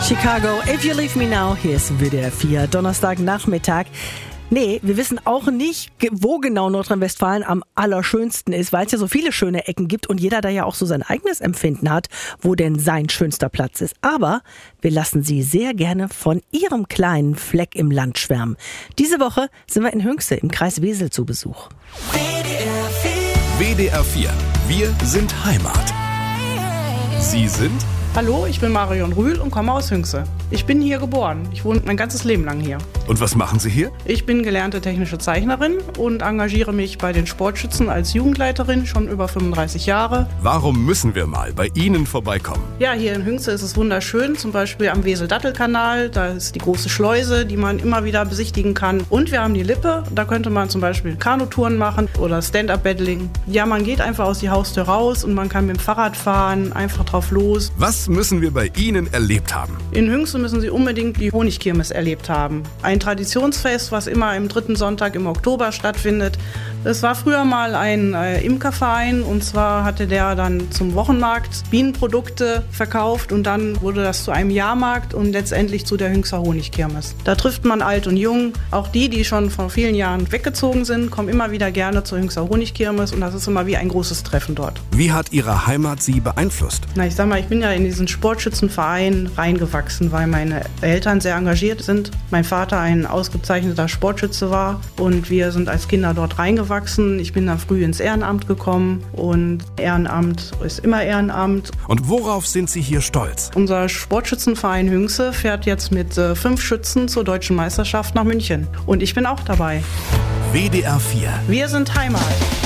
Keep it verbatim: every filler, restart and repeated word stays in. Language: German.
Chicago, If You Leave Me Now, hier ist W D R vier, Donnerstagnachmittag. Nee, wir wissen auch nicht, wo genau Nordrhein-Westfalen am allerschönsten ist, weil es ja so viele schöne Ecken gibt und jeder da ja auch so sein eigenes Empfinden hat, wo denn sein schönster Platz ist. Aber wir lassen Sie sehr gerne von Ihrem kleinen Fleck im Land schwärmen. Diese Woche sind wir in Hünxe im Kreis Wesel zu Besuch. W D R vier, wir sind Heimat. Sie sind? Hallo, ich bin Marion Rühl und komme aus Hünxe. Ich bin hier geboren. Ich wohne mein ganzes Leben lang hier. Und was machen Sie hier? Ich bin gelernte technische Zeichnerin und engagiere mich bei den Sportschützen als Jugendleiterin schon über fünfunddreißig Jahre. Warum müssen wir mal bei Ihnen vorbeikommen? Ja, hier in Hünxe ist es wunderschön, zum Beispiel am Wesel-Dattel-Kanal. Da ist die große Schleuse, die man immer wieder besichtigen kann. Und wir haben die Lippe, da könnte man zum Beispiel Kanutouren machen oder Stand-Up-Paddling. Ja, man geht einfach aus die Haustür raus und man kann mit dem Fahrrad fahren, einfach drauf los. Was müssen wir bei Ihnen erlebt haben? In Hünxe müssen Sie unbedingt die Honigkirmes erlebt haben. Ein Traditionsfest, was immer im dritten Sonntag im Oktober stattfindet. Es war früher mal ein äh, Imkerverein und zwar hatte der dann zum Wochenmarkt Bienenprodukte verkauft und dann wurde das zu einem Jahrmarkt und letztendlich zu der Hünxer Honigkirmes. Da trifft man alt und jung. Auch die, die schon vor vielen Jahren weggezogen sind, kommen immer wieder gerne zur Hünxer Honigkirmes und das ist immer wie ein großes Treffen dort. Wie hat Ihre Heimat Sie beeinflusst? Na, ich sag mal, ich bin ja in diesen Sportschützenverein reingewachsen, weil meine Eltern sehr engagiert sind. Mein Vater ein ausgezeichneter Sportschütze war und wir sind als Kinder dort reingewachsen. Ich bin da früh ins Ehrenamt gekommen und Ehrenamt ist immer Ehrenamt. Und worauf sind Sie hier stolz? Unser Sportschützenverein Hünxe fährt jetzt mit äh, fünf Schützen zur Deutschen Meisterschaft nach München und ich bin auch dabei. W D R vier. Wir sind Heimat.